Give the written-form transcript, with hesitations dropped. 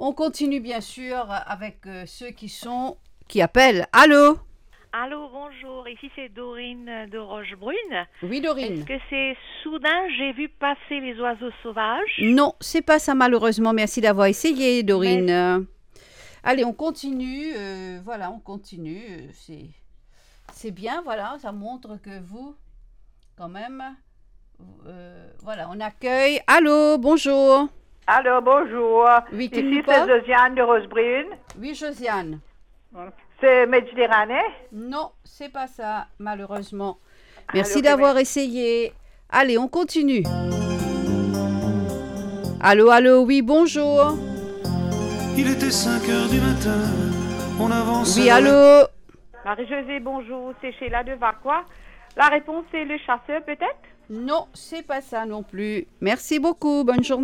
On continue bien sûr avec ceux qui appellent. Allô? Allô, bonjour. Ici c'est Dorine de Rochebrune. Oui, Dorine. Est-ce que c'est soudain j'ai vu passer les oiseaux sauvages? Non, c'est pas ça malheureusement. Merci d'avoir essayé, Dorine. Allez, on continue. On continue. C'est bien, voilà. Ça montre que vous, quand même, on accueille. Allô, bonjour. Allô, bonjour. Oui, qui Ici, nous c'est parle? Josiane de Rochebrune. Oui, Josiane. C'est méditerranéen? Non, c'est pas ça, malheureusement. Merci Allô, d'avoir essayé. Allez, on continue. Allô, oui, bonjour. Il était 5 heures du matin, on avançait. Oui, allô. Marie-Josée, bonjour, c'est Sheila de Vacqua. La réponse est le chasseur peut-être? Non, c'est pas ça non plus. Merci beaucoup, bonne journée.